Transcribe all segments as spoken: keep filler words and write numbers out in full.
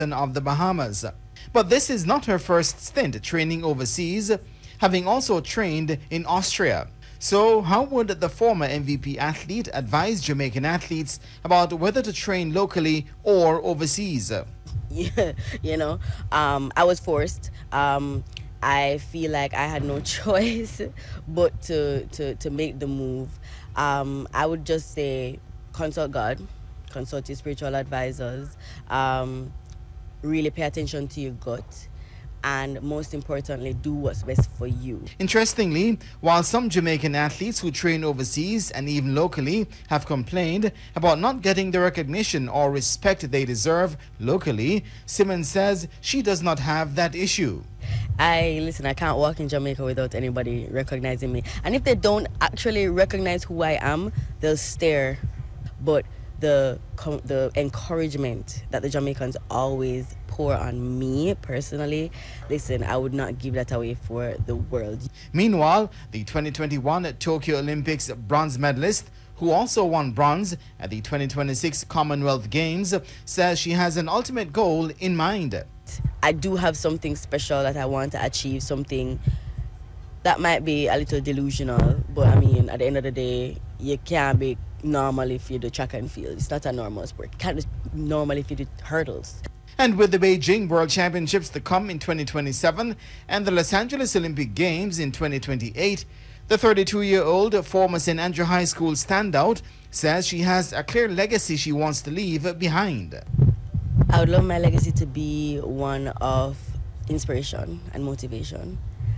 of the Bahamas. But this is not her first stint training overseas, having also trained in Austria. So how would the former M V P athlete advise Jamaican athletes about whether to train locally or overseas? Yeah, you know, um, I was forced. Um, I feel like I had no choice but to, to, to make the move. Um, I would just say consult God, consult your spiritual advisors, um, really pay attention to your gut, and most importantly, do what's best for you. Interestingly, while some Jamaican athletes who train overseas and even locally have complained about not getting the recognition or respect they deserve locally, Simmons says she does not have that issue. I listen, I can't walk in Jamaica without anybody recognizing me. And if they don't actually recognize who I am, they'll stare. But the the encouragement that the Jamaicans always pour on me personally, listen, I would not give that away for the world. Meanwhile, the twenty twenty-one Tokyo Olympics bronze medalist, who also won bronze at the twenty twenty-six Commonwealth Games, says she has an ultimate goal in mind. I do have something special that I want to achieve, something that might be a little delusional, but I mean, at the end of the day, you can't be normal if you do track and field. It's not a normal sport. You can't be normal if you do hurdles. And with the Beijing World Championships to come in twenty twenty-seven and the Los Angeles Olympic Games in twenty twenty-eight, the thirty-two-year-old former Saint Andrew High School standout says she has a clear legacy she wants to leave behind. I would love my legacy to be one of inspiration and motivation.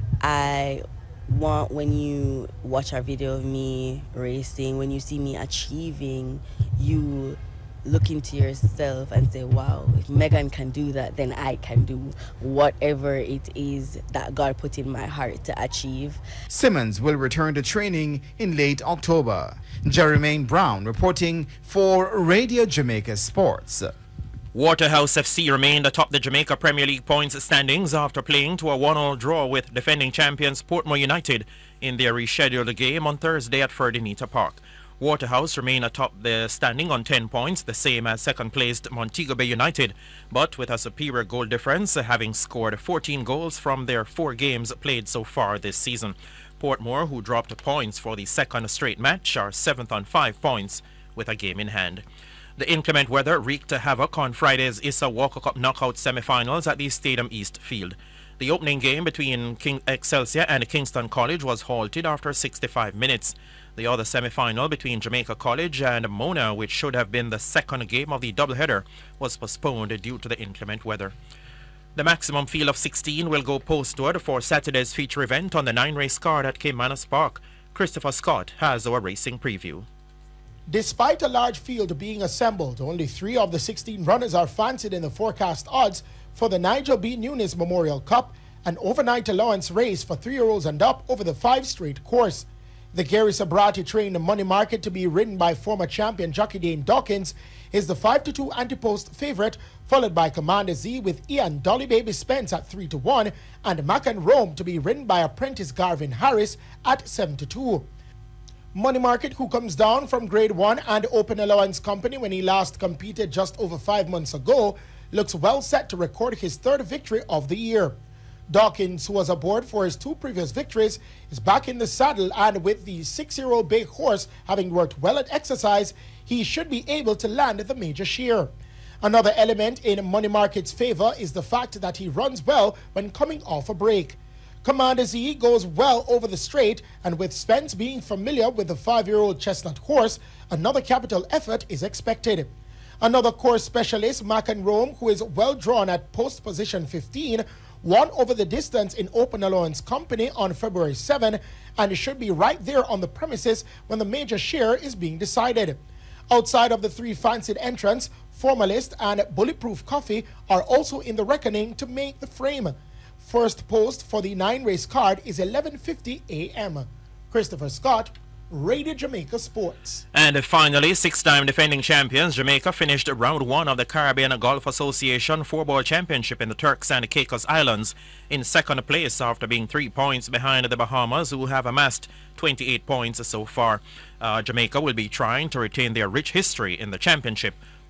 I want, when you watch our video of me racing, when you see me achieving, you look into yourself and say, wow, if Megan can do that, then I can do whatever it is that God put in my heart to achieve. Simmons will return to training in late October. Jermaine Brown reporting for Radio Jamaica Sports. Waterhouse F C remained atop the Jamaica Premier League points standings after playing to a one all draw with defending champions Portmore United in their rescheduled game on Thursday at Ferdinand Park. Waterhouse remain atop the standing on ten points, the same as second-placed Montego Bay United, but with a superior goal difference, having scored fourteen goals from their four games played so far this season. Portmore, who dropped points for the second straight match, are seventh on five points with a game in hand. The inclement weather wreaked havoc on Friday's Issa Walker Cup knockout semi-finals at the Stadium East Field. The opening game between King Excelsior and Kingston College was halted after sixty-five minutes. The other semi-final between Jamaica College and Mona, which should have been the second game of the doubleheader, was postponed due to the inclement weather. The maximum field of sixteen will go postward for Saturday's feature event on the nine-race card at Caymanas Park. Christopher Scott has our racing preview. Despite a large field being assembled, only three of the sixteen runners are fancied in the forecast odds for the Nigel B. Nunes Memorial Cup, an overnight allowance race for three-year-olds and up over the five-straight course. The Gary Sabrati trained Money Market, to be ridden by former champion jockey Dane Dawkins, is the five to two anti-post favorite, followed by Commander Z with Ian Dolly Baby Spence at three to one and Mac and Rome, to be ridden by apprentice Garvin Harris at seven to two. Money Market, who comes down from Grade one and Open Allowance Company when he last competed just over five months ago, looks well set to record his third victory of the year. Dawkins, who was aboard for his two previous victories, is back in the saddle, and with the six-year-old big horse having worked well at exercise, he should be able to land the major share. Another element in Money Market's favor is the fact that he runs well when coming off a break. Commander Z goes well over the straight, and with Spence being familiar with the five-year-old chestnut horse, another capital effort is expected. Another course specialist, Mac and Rome, who is well drawn at post position fifteen, won over the distance in Open Allowance Company on February seventh, and should be right there on the premises when the major share is being decided. Outside of the three fancied entrants, Formalist and Bulletproof Coffee are also in the reckoning to make the frame. First post for the nine-race card is eleven fifty a m Christopher Scott, Radio Jamaica Sports. And finally, six-time defending champions Jamaica finished round one of the Caribbean Golf Association four-ball championship in the Turks and Caicos Islands in second place after being three points behind the Bahamas, who have amassed twenty-eight points so far. Uh, Jamaica will be trying to retain their rich history in the championship,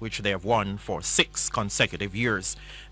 which they have won for six consecutive years.